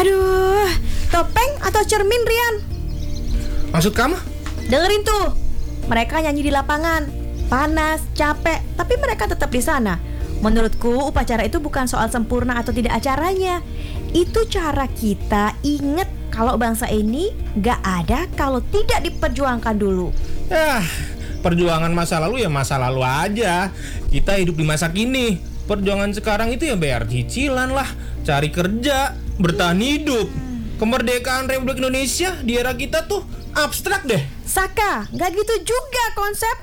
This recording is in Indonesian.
Aduh, topeng atau cermin, Rian? Maksud kamu? Dengerin tuh, mereka nyanyi di lapangan, panas, capek, tapi mereka tetap di sana. Menurutku upacara itu bukan soal sempurna atau tidak acaranya. Itu cara kita inget kalau bangsa ini gak ada kalau tidak diperjuangkan dulu. Perjuangan masa lalu ya masa lalu aja. Kita hidup di masa kini. Perjuangan sekarang itu ya bayar cicilan lah, cari kerja, bertahan hidup. Kemerdekaan Republik Indonesia di era kita tuh abstrak deh. Saka, gak gitu juga konsep.